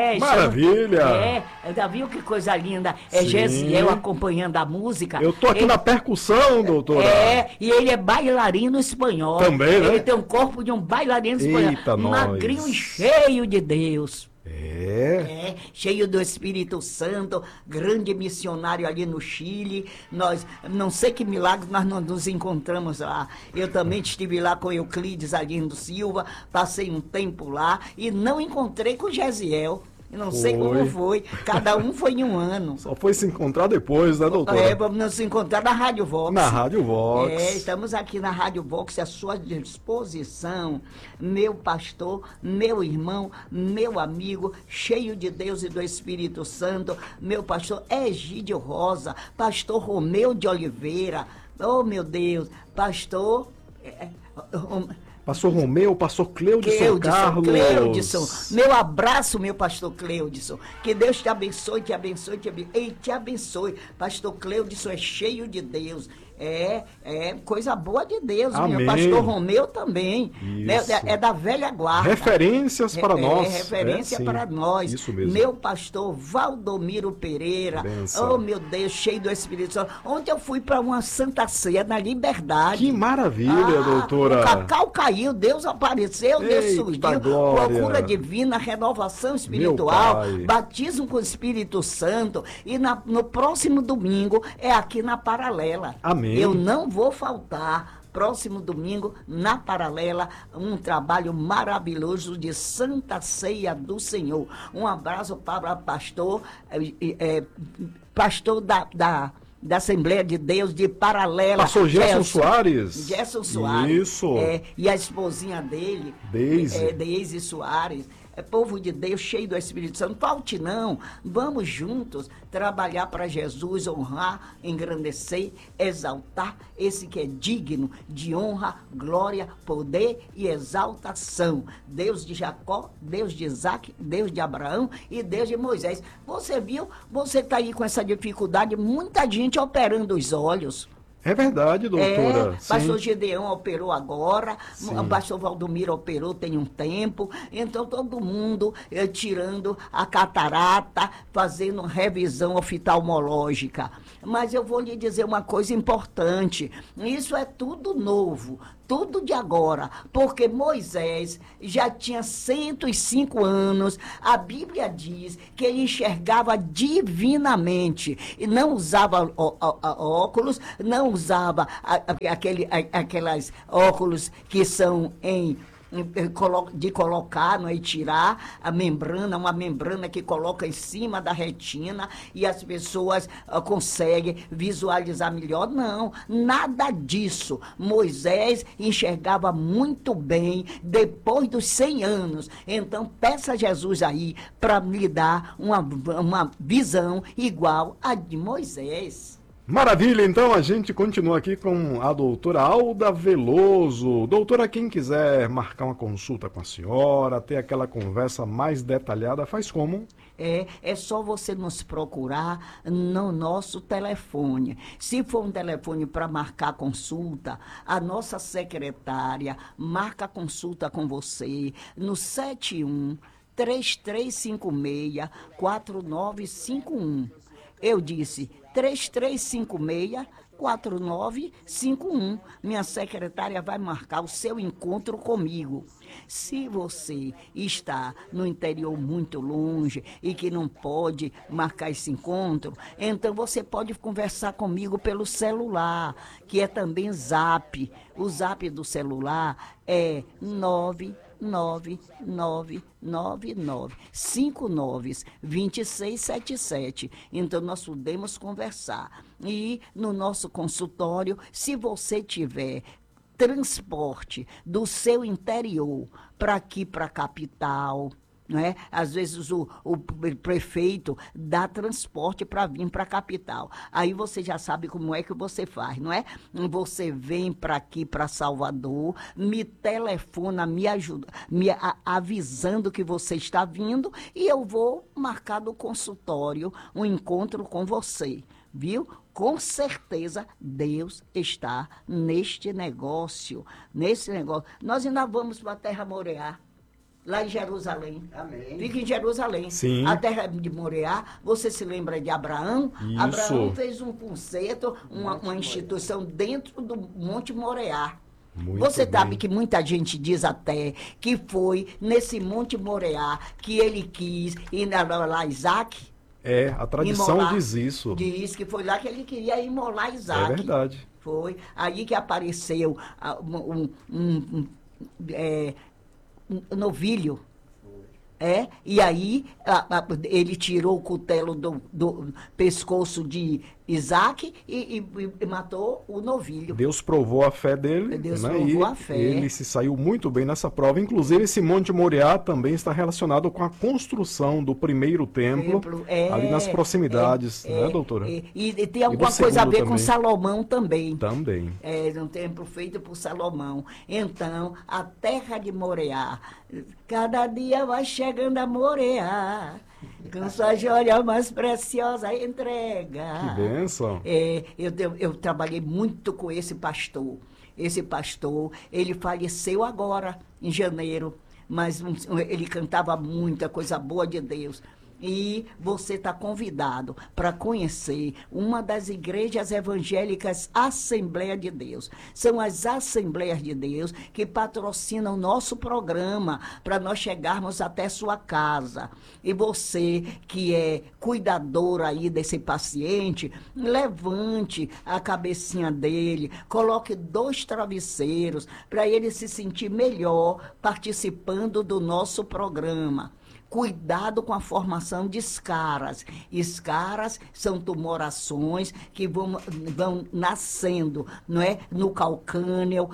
Maravilha! Já viu que coisa linda? É Sim. Gesiel acompanhando a música. Eu tô aqui na percussão, doutora. E ele é bailarino espanhol. Também, né? Ele tem um corpo de um bailarino espanhol. Eita, magrinho nós. e cheio de Deus. Cheio do Espírito Santo, grande missionário ali no Chile. Nós, não sei que milagre, nós não nos encontramos lá. Eu também estive lá com Euclides Aguindo Silva, passei um tempo lá e não encontrei com Gesiel. Não sei como foi, cada um foi em um ano. Só foi se encontrar depois, né, doutora? Vamos nos encontrar na Rádio Vox. Na Rádio Vox. Estamos aqui na Rádio Vox à sua disposição, meu pastor, meu irmão, meu amigo, cheio de Deus e do Espírito Santo, meu pastor Egídio Rosa, pastor Romeu de Oliveira, oh meu Deus, pastor... Pastor Romeu, pastor Cleudson Carlos. Cleudson. Meu abraço, meu pastor Cleudson. Que Deus te abençoe, te abençoe, te abençoe. Pastor Cleudson é cheio de Deus. É coisa boa de Deus. Amém. Meu pastor Romeu também. É da velha guarda. Referências para nós. Referência para nós. Isso mesmo. Meu pastor Valdomiro Pereira. Benção. Oh, meu Deus, cheio do Espírito Santo. Ontem eu fui para uma Santa Ceia na Liberdade. Que maravilha, doutora. O cacau caiu, Deus apareceu, Deus surgiu. Glória. Procura divina, renovação espiritual, batismo com o Espírito Santo. E no próximo domingo é aqui na Paralela. Amém. Eu não vou faltar. Próximo domingo, na Paralela, um trabalho maravilhoso de Santa Ceia do Senhor. Um abraço para o pastor da Assembleia de Deus de Paralela. Pastor Gerson Soares. Gerson Soares. Isso. E a esposinha dele, Deise Soares. É povo de Deus, cheio do Espírito Santo. Falte não. Vamos juntos trabalhar para Jesus, honrar, engrandecer, exaltar esse que é digno de honra, glória, poder e exaltação. Deus de Jacó, Deus de Isaac, Deus de Abraão e Deus de Moisés. Você viu? Você está aí com essa dificuldade, muita gente operando os olhos. É verdade, doutora. Pastor Gedeão operou agora, o pastor Valdomiro operou tem um tempo, então todo mundo tirando a catarata, fazendo revisão oftalmológica. Mas eu vou lhe dizer uma coisa importante, isso é tudo novo, tudo de agora, porque Moisés já tinha 105 anos, a Bíblia diz que ele enxergava divinamente, e não usava óculos, não usava aquelas óculos que são de colocar, não é, e tirar a membrana, uma membrana que coloca em cima da retina e as pessoas conseguem visualizar melhor. Não, nada disso. Moisés enxergava muito bem depois dos 100 anos. Então, peça a Jesus aí para lhe dar uma visão igual a de Moisés. Maravilha, então a gente continua aqui com a doutora Alda Veloso. Doutora, quem quiser marcar uma consulta com a senhora, ter aquela conversa mais detalhada, faz como? É só você nos procurar no nosso telefone. Se for um telefone para marcar consulta, a nossa secretária marca a consulta com você no 71-3356-4951. Eu disse 3356-4951. Minha secretária vai marcar o seu encontro comigo. Se você está no interior muito longe e que não pode marcar esse encontro, então você pode conversar comigo pelo celular, que é também Zap. O Zap do celular é 99999-5 9 2677. Então nós podemos conversar. E no nosso consultório, se você tiver transporte do seu interior para aqui, para a capital, não é? Às vezes o prefeito dá transporte para vir para a capital. Aí você já sabe como é que você faz, não é? Você vem para aqui, para Salvador, me telefona, me ajuda, avisando que você está vindo e eu vou marcar no consultório um encontro com você, viu? Com certeza Deus está neste negócio, nesse negócio. Nós ainda vamos para a Terra Moreá. lá em Jerusalém. Amém. Fica em Jerusalém. Sim. A terra de Moriá, você se lembra de Abraão? Isso. Abraão fez um concerto, uma instituição dentro do Monte Moriá. Muito Você bem. sabe que muita gente diz até que foi nesse Monte Moriá que ele quis ir lá Isaac. A tradição Imolar. diz isso. Diz que foi lá que ele queria imolar É Isaac. verdade. Foi. Aí que apareceu um novilho. E aí ele tirou o cutelo do pescoço de Isaac e matou o novilho. Deus provou a fé dele. Deus né? provou E a fé. ele se saiu muito bem nessa prova. Inclusive, esse Monte Moriá também está relacionado com a construção do primeiro templo, ali nas proximidades, né, doutora? E tem alguma coisa a ver com Salomão também. Também. Um templo feito por Salomão. Então, a terra de Moriá, cada dia vai chegando a Moriá, com sua joia mais preciosa entrega. Que bênção. Eu trabalhei muito com esse pastor. Esse pastor, ele faleceu agora, em janeiro, mas ele cantava muita coisa boa de Deus. E você está convidado para conhecer uma das igrejas evangélicas Assembleia de Deus. São as Assembleias de Deus que patrocinam o nosso programa para nós chegarmos até sua casa. E você que é cuidador aí desse paciente, levante a cabecinha dele, coloque 2 travesseiros para ele se sentir melhor participando do nosso programa. Cuidado com a formação de escaras. Escaras são tumorações que vão nascendo, não é? No calcâneo,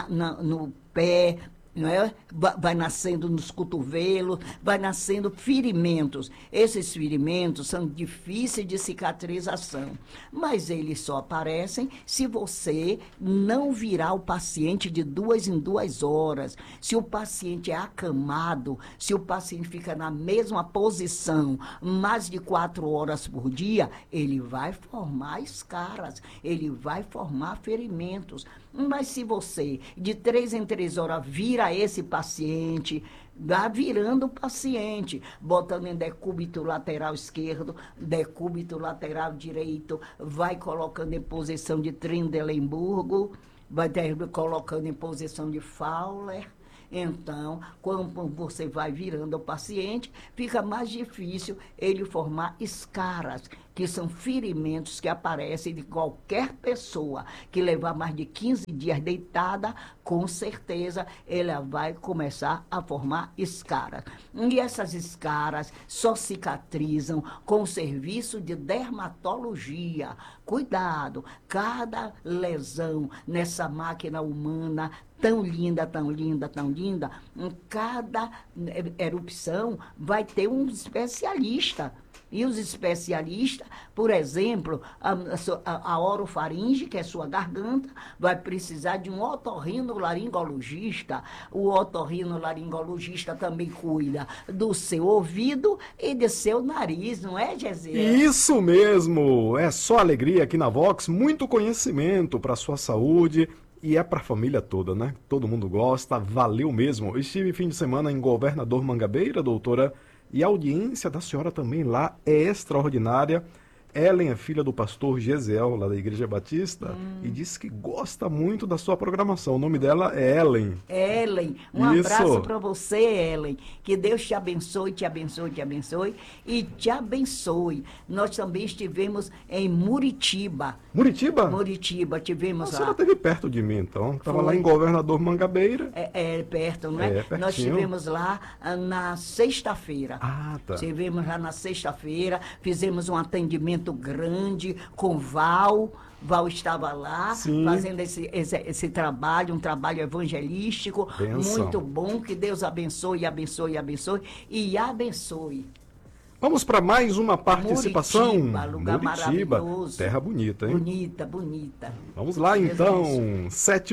no pé, não é? Vai nascendo nos cotovelos, vai nascendo ferimentos. Esses ferimentos são difíceis de cicatrização, mas eles só aparecem se você não virar o paciente de 2 em 2 horas. Se o paciente é acamado, se o paciente fica na mesma posição mais de 4 horas por dia, ele vai formar escaras, ele vai formar ferimentos. Mas se você, de 3 em 3 horas, vira esse paciente, vai virando o paciente, botando em decúbito lateral esquerdo, decúbito lateral direito, vai colocando em posição de Trendelenburgo, vai colocando em posição de Fowler. Então, quando você vai virando o paciente, fica mais difícil ele formar escaras, que são ferimentos que aparecem de qualquer pessoa que levar mais de 15 dias deitada, com certeza ela vai começar a formar escaras. E essas escaras só cicatrizam com o serviço de dermatologia. Cuidado, cada lesão nessa máquina humana tão linda, tão linda, tão linda, em cada erupção vai ter um especialista. E os especialistas, por exemplo, a orofaringe, que é sua garganta, vai precisar de um otorrinolaringologista. O otorrinolaringologista também cuida do seu ouvido e do seu nariz, não é, Gesiel? Isso mesmo! É só alegria aqui na Vox, muito conhecimento para a sua saúde. E é para a família toda, né? Todo mundo gosta, valeu mesmo. Estive fim de semana em Governador Mangabeira, doutora, e a audiência da senhora também lá é extraordinária. Ellen é filha do pastor Gesiel, lá da Igreja Batista, e disse que gosta muito da sua programação. O nome dela é Ellen. Ellen, abraço para você, Ellen. Que Deus te abençoe, te abençoe, te abençoe e te abençoe. Nós também estivemos em Muritiba. Muritiba? Muritiba, tivemos lá. A senhora esteve perto de mim, então. Estava lá Foi. em Governador Mangabeira. Perto, não é? Pertinho. Nós estivemos lá na sexta-feira. Ah, tá. Estivemos lá na sexta-feira, fizemos um atendimento grande com Val. Val estava lá, Sim. fazendo esse trabalho, um trabalho evangelístico, Benção. muito bom. Que Deus abençoe, abençoe, abençoe e abençoe. Vamos para mais uma participação. Muritiba, lugar maravilhoso. Terra bonita, hein? Bonita, bonita. Vamos lá, Deus então. abençoe.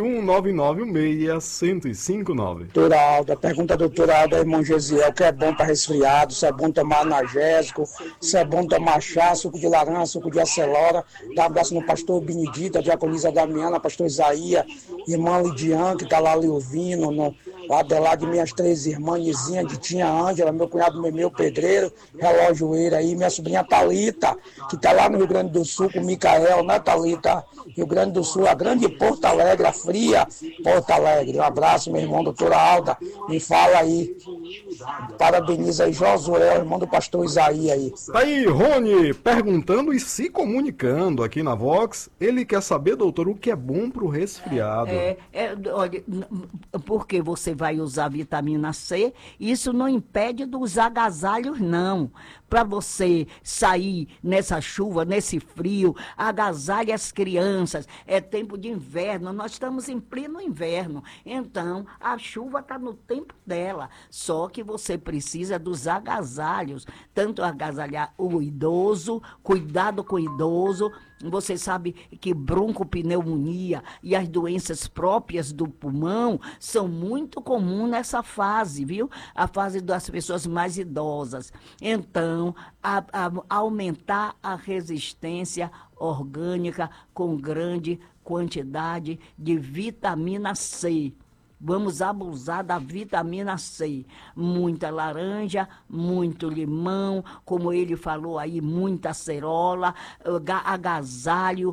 71996-1059. Doutora Alda, pergunta a doutora Alda, irmão Gesiel, que é bom para resfriado, se é bom tomar analgésico, se é bom tomar chá, suco de laranja, suco de acelora. Dá um abraço no pastor Benedito, a diaconisa Damiana, pastor Isaías, irmã Lidiane, que está lá lhe ouvindo, o Adelaide, minhas 3 irmãs, Nizinha, de Tia Ângela, meu cunhado Memeu Pedreiro, relojoeiro aí, minha sobrinha Thalita, que está lá no Rio Grande do Sul com o Micael, né, Thalita? Rio Grande do Sul, a grande Porto Alegre, a fria Porto Alegre. Um abraço, meu irmão, doutora Alda, me fala aí. Parabeniza aí, Josué, irmão do pastor Isaí aí. Tá aí, Rony, perguntando e se comunicando aqui na Vox. Ele quer saber, doutor, o que é bom pro resfriado. Olha, porque você vai usar vitamina C, isso não impede dos agasalhos, não. Para você sair nessa chuva, nesse frio, agasalhe as crianças. É tempo de inverno, nós estamos em pleno inverno. Então, a chuva está no tempo dela. Só que você precisa dos agasalhos. Tanto agasalhar o idoso, cuidado com o idoso. Você sabe que broncopneumonia e as doenças próprias do pulmão são muito comuns nessa fase, viu? A fase das pessoas mais idosas. Então, aumentar a resistência orgânica com grande quantidade de vitamina C. Vamos abusar da vitamina C. Muita laranja, muito limão, como ele falou aí, muita acerola, agasalho.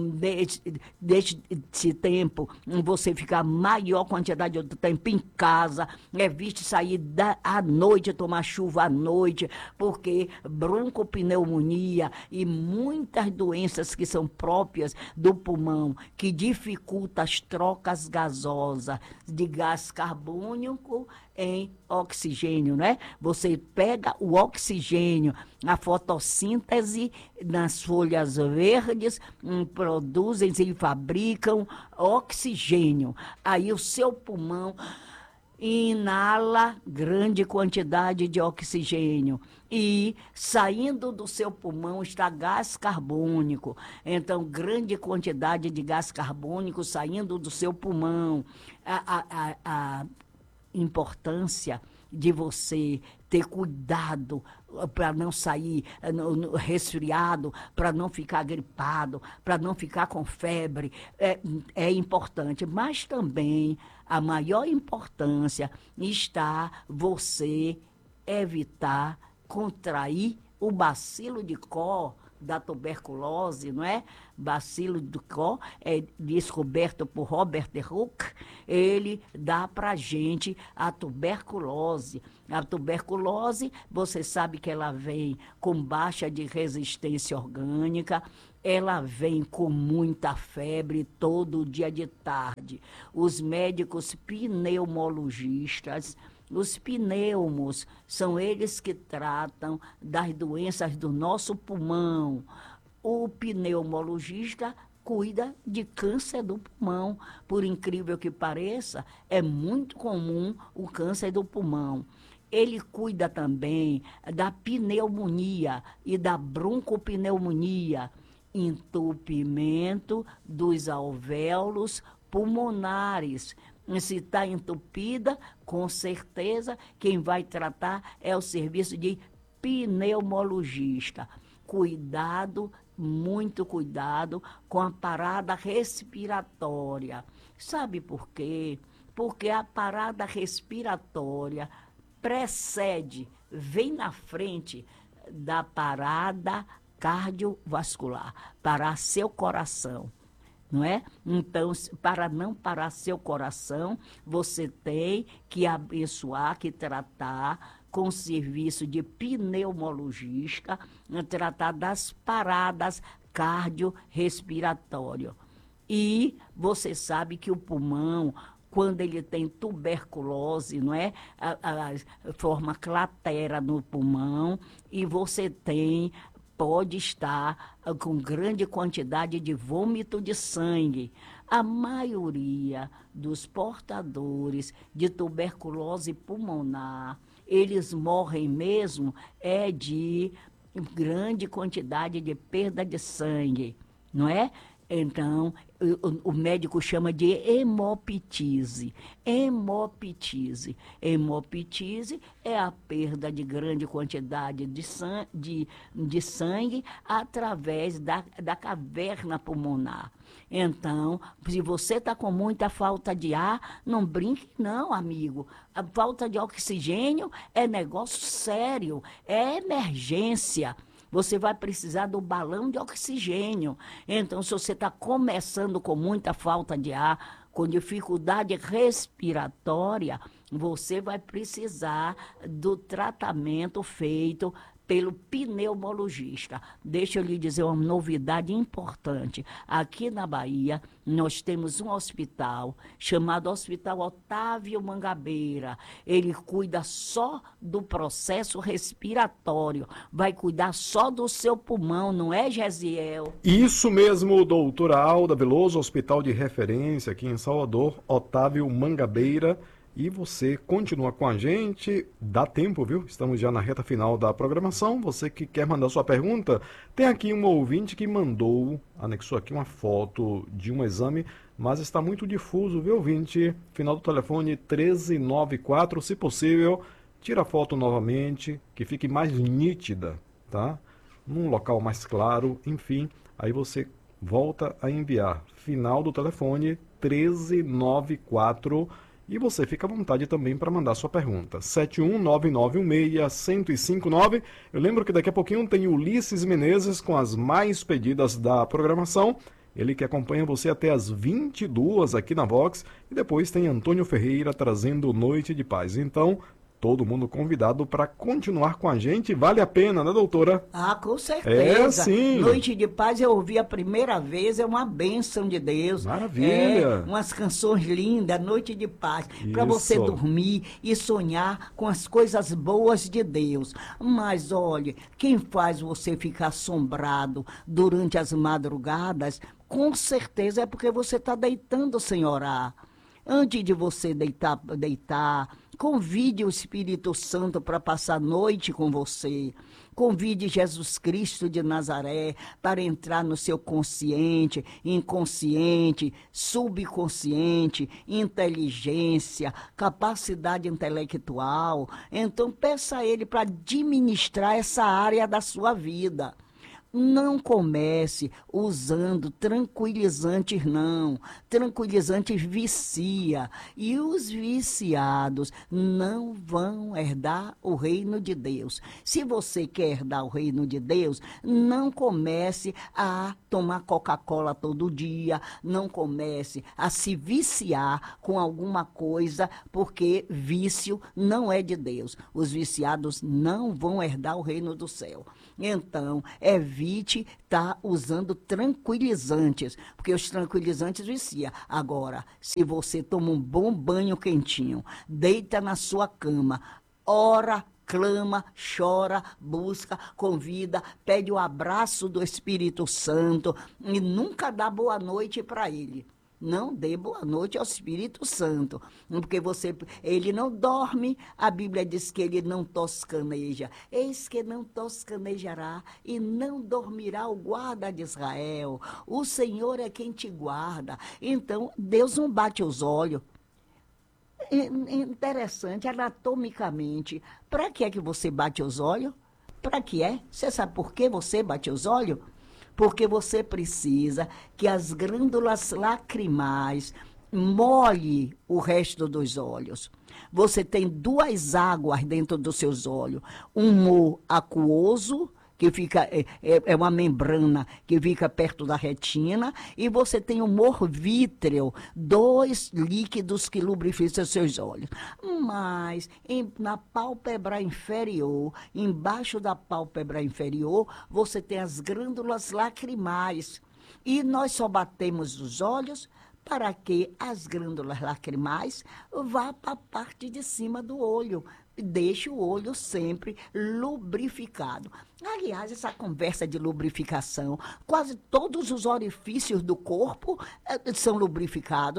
Desse tempo, você ficar maior quantidade de tempo em casa, evite sair à noite, tomar chuva à noite, porque broncopneumonia e muitas doenças que são próprias do pulmão, que dificultam as trocas gasosas, de gás carbônico em oxigênio, né? Você pega o oxigênio, a fotossíntese nas folhas verdes, produzem e fabricam oxigênio. Aí o seu pulmão inala grande quantidade de oxigênio e saindo do seu pulmão está gás carbônico. Então, grande quantidade de gás carbônico saindo do seu pulmão. A importância de você ter cuidado para não sair resfriado, para não ficar gripado, para não ficar com febre, é importante. Mas também a maior importância está você evitar contrair o bacilo de Koch da tuberculose, não é? Bacilo de Koch é descoberto por Robert Hooke. Ele dá para gente a tuberculose. A tuberculose, você sabe que ela vem com baixa de resistência orgânica, ela vem com muita febre todo dia de tarde. Os médicos pneumologistas, os pneumos, são eles que tratam das doenças do nosso pulmão. O pneumologista cuida de câncer do pulmão. Por incrível que pareça, é muito comum o câncer do pulmão. Ele cuida também da pneumonia e da broncopneumonia, entupimento dos alvéolos pulmonares. Se está entupida, com certeza, quem vai tratar é o serviço de pneumologista. Cuidado, muito cuidado com a parada respiratória. Sabe por quê? Porque a parada respiratória precede, vem na frente da parada cardiovascular, parar seu coração. Não é? Então, para não parar seu coração, você tem que abençoar, que tratar com o serviço de pneumologista, tratar das paradas cardiorrespiratórias. E você sabe que o pulmão, quando ele tem tuberculose, não é? Forma cratera no pulmão e você pode estar com grande quantidade de vômito de sangue. A maioria dos portadores de tuberculose pulmonar, eles morrem mesmo de grande quantidade de perda de sangue, não é? Então, o médico chama de hemoptise. Hemoptise. Hemoptise é a perda de grande quantidade de sangue através da caverna pulmonar. Então, se você está com muita falta de ar, não brinque não, amigo. A falta de oxigênio é negócio sério, é emergência. Você vai precisar do balão de oxigênio. Então, se você está começando com muita falta de ar, com dificuldade respiratória, você vai precisar do tratamento feito pelo pneumologista. Deixa eu lhe dizer uma novidade importante. Aqui na Bahia, nós temos um hospital chamado Hospital Otávio Mangabeira. Ele cuida só do processo respiratório, vai cuidar só do seu pulmão, não é, Gesiel? Isso mesmo, doutora Alda Veloso, hospital de referência aqui em Salvador, Otávio Mangabeira. E você continua com a gente, dá tempo, viu? Estamos já na reta final da programação. Você que quer mandar sua pergunta, tem aqui um ouvinte que anexou aqui uma foto de um exame, mas está muito difuso, viu, ouvinte? Final do telefone 1394, se possível, tira a foto novamente, que fique mais nítida, tá? Num local mais claro, enfim, aí você volta a enviar. Final do telefone 1394. E você fica à vontade também para mandar sua pergunta. 71991611059. Eu lembro que daqui a pouquinho tem Ulisses Menezes com as mais pedidas da programação. Ele que acompanha você até as 22 aqui na Vox. E depois tem Antônio Ferreira trazendo Noite de Paz. Então, todo mundo convidado para continuar com a gente. Vale a pena, né, doutora? Ah, com certeza. É, sim. Noite de Paz eu ouvi a primeira vez, é uma bênção de Deus. Maravilha. É, umas canções lindas, Noite de Paz, para você dormir e sonhar com as coisas boas de Deus. Mas, olha, quem faz você ficar assombrado durante as madrugadas, com certeza é porque você está deitando sem orar. Antes de você deitar, convide o Espírito Santo para passar a noite com você. Convide Jesus Cristo de Nazaré para entrar no seu consciente, inconsciente, subconsciente, inteligência, capacidade intelectual. Então, peça a Ele para administrar essa área da sua vida. Não comece usando tranquilizantes, não. Tranquilizantes vicia. E os viciados não vão herdar o reino de Deus. Se você quer herdar o reino de Deus, não comece a tomar Coca-Cola todo dia. Não comece a se viciar com alguma coisa, porque vício não é de Deus. Os viciados não vão herdar o reino do céu. Então, evite estar usando tranquilizantes, porque os tranquilizantes viciam. Agora, se você toma um bom banho quentinho, deita na sua cama, ora, clama, chora, busca, convida, pede o abraço do Espírito Santo e nunca dá boa noite para ele. Não dê boa noite ao Espírito Santo, porque ele não dorme, a Bíblia diz que ele não toscaneja. Eis que não toscanejará e não dormirá o guarda de Israel. O Senhor é quem te guarda. Então, Deus não bate os olhos. Interessante, anatomicamente. Para que é que você bate os olhos? Para que é? Você sabe por que você bate os olhos? Porque você precisa que as glândulas lacrimais molhe o resto dos olhos. Você tem duas águas dentro dos seus olhos. Um humor aquoso, que fica, é uma membrana que fica perto da retina, e você tem o humor vítreo, dois líquidos que lubrificam seus olhos. Mas na pálpebra inferior, embaixo da pálpebra inferior, você tem as glândulas lacrimais. E nós só batemos os olhos para que as glândulas lacrimais vá para a parte de cima do olho. Deixe o olho sempre lubrificado. Aliás, essa conversa de lubrificação, quase todos os orifícios do corpo são lubrificados.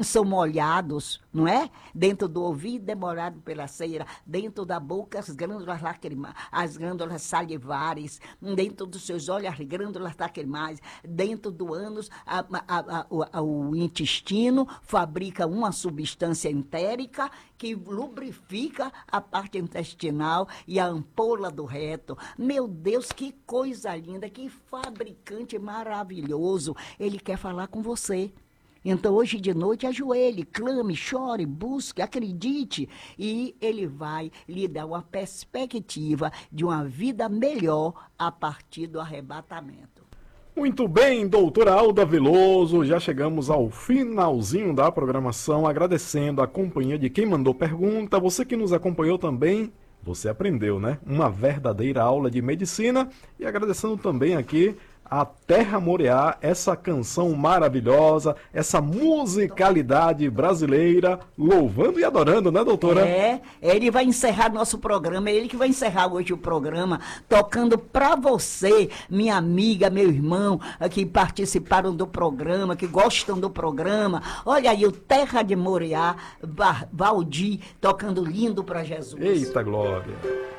são molhados, não é? Dentro do ouvido, demorado pela cera, dentro da boca, as glândulas lacrimais, as glândulas salivares, dentro dos seus olhos, as glândulas lacrimais, dentro do ânus, o intestino fabrica uma substância entérica que lubrifica a parte intestinal e a ampola do reto. Meu Deus, que coisa linda, que fabricante maravilhoso. Ele quer falar com você. Então, hoje de noite, ajoelhe, clame, chore, busque, acredite, e ele vai lhe dar uma perspectiva de uma vida melhor a partir do arrebatamento. Muito bem, doutora Alda Veloso, já chegamos ao finalzinho da programação, agradecendo a companhia de quem mandou pergunta, você que nos acompanhou também, você aprendeu, né? Uma verdadeira aula de medicina, e agradecendo também aqui a Terra Moriá, essa canção maravilhosa, essa musicalidade brasileira, louvando e adorando, né, doutora? Ele vai encerrar nosso programa, é ele que vai encerrar hoje o programa, tocando para você, minha amiga, meu irmão, que participaram do programa, que gostam do programa. Olha aí, o Terra de Moriá, Valdir, tocando lindo para Jesus. Eita glória!